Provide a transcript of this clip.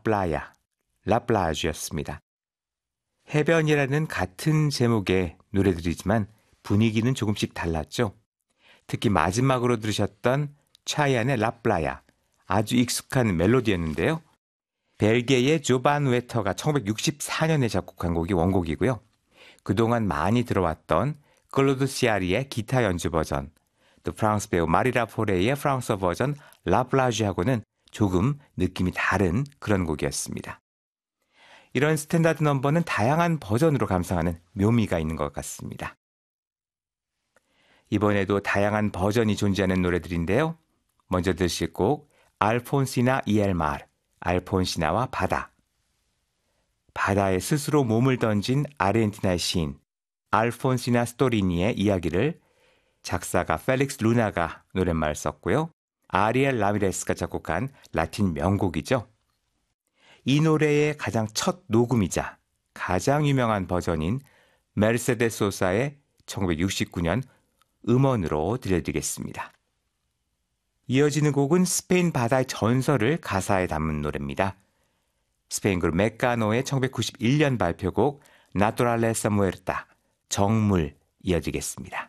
라플라야, 라플라주였습니다. 해변이라는 같은 제목의 노래들이지만 분위기는 조금씩 달랐죠. 특히 마지막으로 들으셨던 차이안의 라플라야, 아주 익숙한 멜로디였는데요. 벨기에의 조반 웨터가 1964년에 작곡한 곡이 원곡이고요. 그동안 많이 들어왔던 클로드 시아리의 기타 연주 버전, 또 프랑스 배우 마리라 포레의 프랑스어 버전 라플라주하고는 조금 느낌이 다른 그런 곡이었습니다. 이런 스탠다드 넘버는 다양한 버전으로 감상하는 묘미가 있는 것 같습니다. 이번에도 다양한 버전이 존재하는 노래들인데요. 먼저 들으실 곡 알폰시나 이 엘 마르, 알폰시나와 바다. 바다에 스스로 몸을 던진 아르헨티나의 시인 알폰시나 스토리니의 이야기를 작사가 펠릭스 루나가 노랫말을 썼고요. 아리엘 라미레스가 작곡한 라틴 명곡이죠. 이 노래의 가장 첫 녹음이자 가장 유명한 버전인 메르세데스 소사의 1969년 음원으로 들려드리겠습니다. 이어지는 곡은 스페인 바다의 전설을 가사에 담은 노래입니다. 스페인 그룹 메카노의 1991년 발표곡 나토랄레사 무에르타, 정물 이어지겠습니다.